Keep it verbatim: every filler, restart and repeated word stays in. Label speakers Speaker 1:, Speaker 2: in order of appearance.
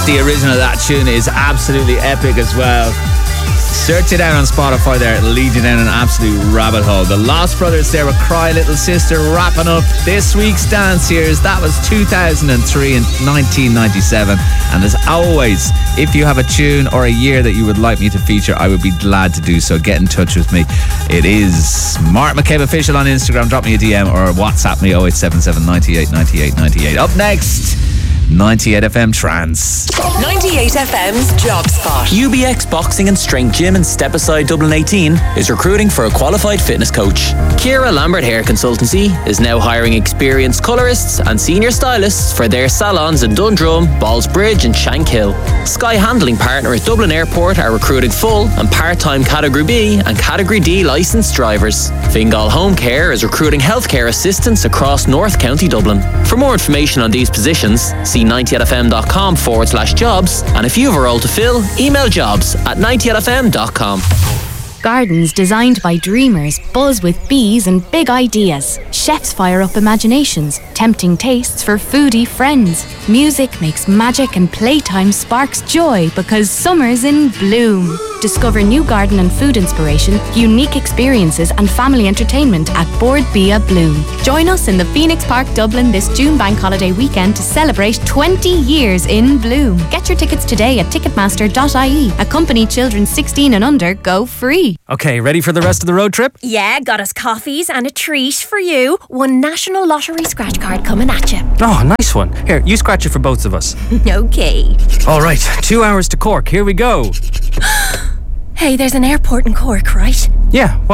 Speaker 1: The original of that tune is absolutely epic as well. Search it out on Spotify there, it'll lead you down an absolute rabbit hole. The Lost Brothers there with Cry Little Sister wrapping up this week's Dance Years. That was two thousand three and nineteen ninety-seven. And as always, if you have a tune or a year that you would like me to feature, I would be glad to do so. Get in touch with me. It is Martin McCabe Official on Instagram. Drop me a D M or WhatsApp me oh eight seven seven, ninety-eight, ninety-eight, ninety-eight. Up next, ninety-eight F M Trance.
Speaker 2: ninety-eight F M's Job Spot.
Speaker 3: U B X Boxing and Strength Gym in Step Aside Dublin eighteen is recruiting for a qualified fitness coach. Kira Lambert Hair Consultancy is now hiring experienced colourists and senior stylists for their salons in Dundrum, Ballsbridge and Shankill. Sky Handling Partner at Dublin Airport are recruiting full and part-time Category B and Category D licensed drivers. Fingal Home Care is recruiting healthcare assistants across North County Dublin. For more information on these positions, see ninety-eight fm.com forward slash jobs, and if you have a role to fill, email jobs at ninety-eight f m dot com.
Speaker 4: Gardens designed by dreamers buzz with bees and big ideas. Chefs fire up imaginations, tempting tastes for foodie friends. Music makes magic and playtime sparks joy because summer's in bloom. Discover new garden and food inspiration, unique experiences and family entertainment at Board Bia Bloom. Join us in the Phoenix Park, Dublin this June bank holiday weekend to celebrate twenty years in bloom. Get your tickets today at ticketmaster dot I E. Accompany children sixteen and under go free.
Speaker 5: Okay, ready for the rest of the road trip?
Speaker 6: Yeah, got us coffees and a treat for you. One National Lottery scratch card coming at you.
Speaker 5: Oh, nice one. Here, you scratch it for both of us.
Speaker 6: Okay.
Speaker 5: All right, two hours to Cork. Here we go.
Speaker 6: Hey, there's an airport in Cork, right?
Speaker 5: Yeah.